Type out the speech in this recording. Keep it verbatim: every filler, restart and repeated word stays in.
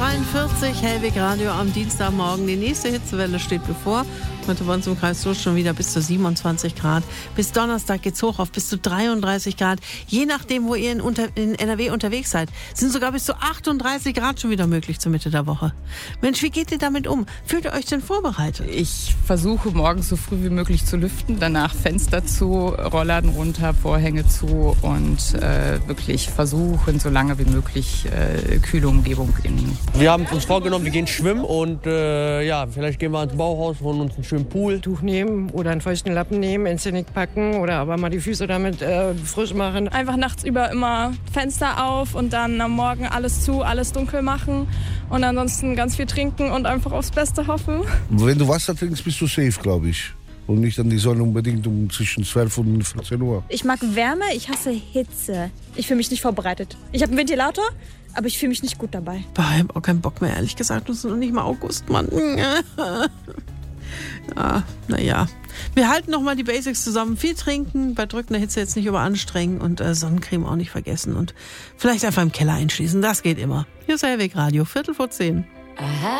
zweiundvierzig, Hellwig Radio am Dienstagmorgen. Die nächste Hitzewelle steht bevor. Heute bei uns im Kreis Soest schon wieder bis zu siebenundzwanzig Grad. Bis Donnerstag geht's hoch auf bis zu dreiunddreißig Grad. Je nachdem, wo ihr in, unter, in N R W unterwegs seid, sind sogar bis zu achtunddreißig Grad schon wieder möglich zur Mitte der Woche. Mensch, wie geht ihr damit um? Fühlt ihr euch denn vorbereitet? Ich versuche morgens so früh wie möglich zu lüften, danach Fenster zu, Rollladen runter, Vorhänge zu und äh, wirklich versuchen, so lange wie möglich äh, kühle Umgebung in. Wir haben uns vorgenommen, wir gehen schwimmen und äh, ja, vielleicht gehen wir ins Bauhaus, holen uns einen schönen Pool. Tuch nehmen oder einen feuchten Lappen nehmen, ins Genick packen oder aber mal die Füße damit äh, frisch machen. Einfach nachts über immer Fenster auf und dann am Morgen alles zu, alles dunkel machen und ansonsten ganz viel trinken und einfach aufs Beste hoffen. Wenn du Wasser trinkst, bist du safe, glaube ich. Und nicht an die Sonne unbedingt um zwischen zwölf und vierzehn Uhr. Ich mag Wärme, ich hasse Hitze. Ich fühle mich nicht vorbereitet. Ich habe einen Ventilator, aber ich fühle mich nicht gut dabei. Boah, ich hab auch keinen Bock mehr, ehrlich gesagt. Es ist noch nicht mal August, Mann. Ah, naja. Wir halten noch mal die Basics zusammen. Viel trinken, bei drückender Hitze jetzt nicht überanstrengen und äh, Sonnencreme auch nicht vergessen. Und vielleicht einfach im Keller einschließen, das geht immer. Hier ist Hellwig Radio, Viertel vor zehn. Aha.